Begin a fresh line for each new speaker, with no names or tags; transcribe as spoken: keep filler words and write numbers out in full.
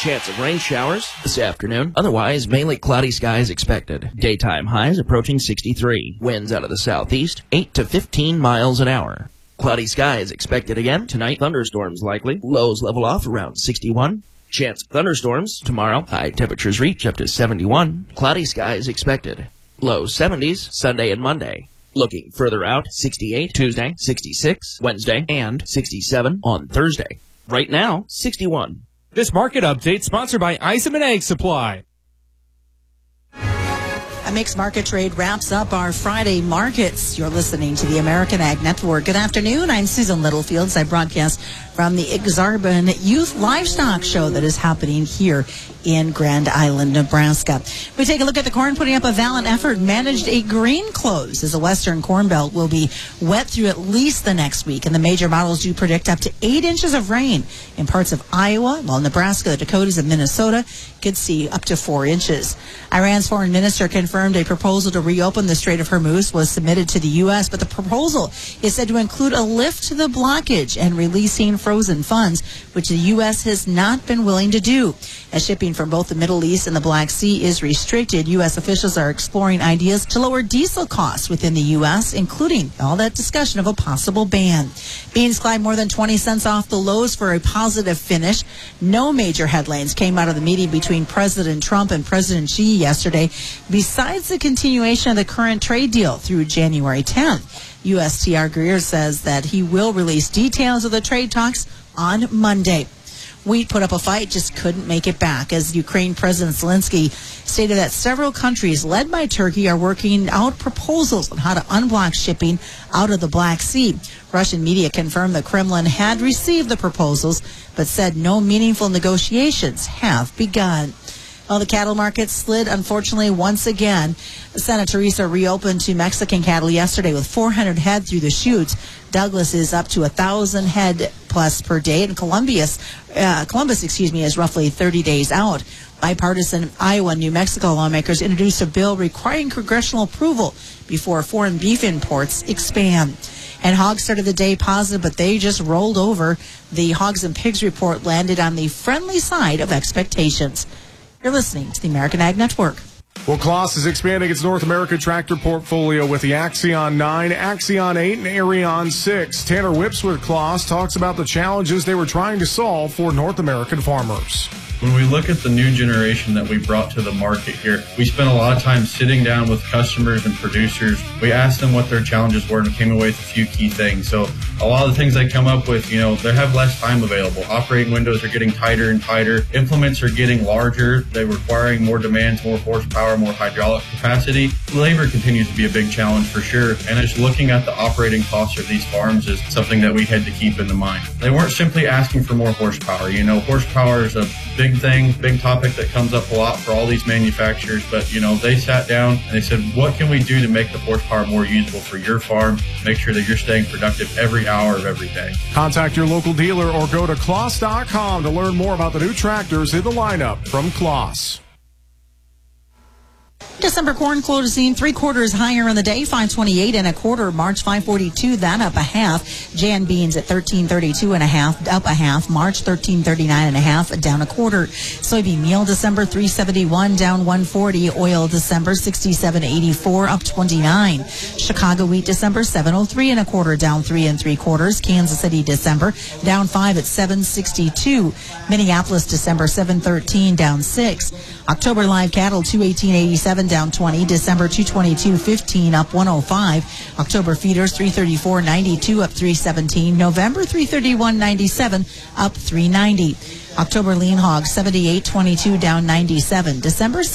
Chance of rain showers this afternoon. Otherwise, mainly cloudy skies expected. Daytime highs approaching sixty-three. Winds out of the southeast, eight to fifteen miles an hour. Cloudy skies expected again. Tonight, thunderstorms likely. Lows level off around sixty-one. Chance of thunderstorms tomorrow. High temperatures reach up to seventy-one. Cloudy skies expected. Low seventies Sunday and Monday. Looking further out, sixty-eight Tuesday, sixty-six Wednesday, and sixty-seven on Thursday. Right now, sixty-one.
This market update sponsored by Eisenman Egg Supply.
A mixed market trade wraps up our Friday markets. You're listening to the American Ag Network. Good afternoon. I'm Susan Littlefields. I broadcast from the Exarban Youth Livestock Show that is happening here in Grand Island, Nebraska. We take a look at the corn putting up a valiant effort, managed a green close as the western corn belt will be wet through at least the next week. And the major models do predict up to eight inches of rain in parts of Iowa, while Nebraska, the Dakotas, and Minnesota could see up to four inches. Iran's foreign minister confirmed a proposal to reopen the Strait of Hormuz was submitted to the U S, but the proposal is said to include a lift to the blockage and releasing frozen funds, which the U S has not been willing to do. As shipping from both the Middle East and the Black Sea is restricted, U S officials are exploring ideas to lower diesel costs within the U S, including all that discussion of a possible ban. Beans climbed more than twenty cents off the lows for a positive finish. No major headlines came out of the meeting between President Trump and President Xi yesterday, besides the continuation of the current trade deal through January tenth. U S T R Greer says that he will release details of the trade talks on Monday. Wheat put up a fight, just couldn't make it back, as Ukraine President Zelensky stated that several countries led by Turkey are working out proposals on how to unblock shipping out of the Black Sea. Russian media confirmed the Kremlin had received the proposals, but said no meaningful negotiations have begun. Well, the cattle market slid, unfortunately, once again. Santa Teresa reopened to Mexican cattle yesterday with four hundred head through the chutes. Douglas is up to one thousand head plus per day, and Columbus, uh, Columbus, excuse me, is roughly thirty days out. Bipartisan Iowa and New Mexico lawmakers introduced a bill requiring congressional approval before foreign beef imports expand. And hogs started the day positive, but they just rolled over. The Hogs and Pigs report landed on the friendly side of expectations. You're listening to the American Ag Network.
Well, Claas is expanding its North America tractor portfolio with the Axion nine, Axion eight, and Arion six. Tanner Whips with Claas talks about the challenges they were trying to solve for North American farmers.
When we look at the new generation that we brought to the market here, we spent a lot of time sitting down with customers and producers. We asked them what their challenges were and came away with a few key things. So a lot of the things they come up with, you know, they have less time available. Operating windows are getting tighter and tighter. Implements are getting larger. They're requiring more demands, more horsepower, more hydraulic capacity. Labor continues to be a big challenge for sure. And just looking at the operating costs of these farms is something that we had to keep in the mind. They weren't simply asking for more horsepower. You know, horsepower is a big thing, big topic that comes up a lot for all these manufacturers, but you know, they sat down and they said, what can we do to make the horsepower more usable for your farm, make sure that you're staying productive every hour of every day.
Contact your local dealer or go to Claas dot com to learn more about the new tractors in the lineup from Claas.
December corn closing three quarters higher in the day, five twenty-eight and a quarter. March five forty-two, that up a half. Jan beans at thirteen thirty-two and a half, up a half. March thirteen thirty-nine and a half, down a quarter. Soybean meal December three seventy-one, down one forty. Oil December sixty-seven eighty-four, up twenty-nine. Chicago wheat December seven oh three and a quarter, down three and three quarters. Kansas City December down five at seven sixty-two. Minneapolis December seven thirteen, down six. October live cattle two eighteen eighty-seven, down twenty. December two twenty-two fifteen, up one oh five. October feeders three thirty-four ninety-two, up three seventeen. November three thirty-one ninety-seven, up three ninety. October lean hogs seventy-eight twenty-two, down ninety-seven. December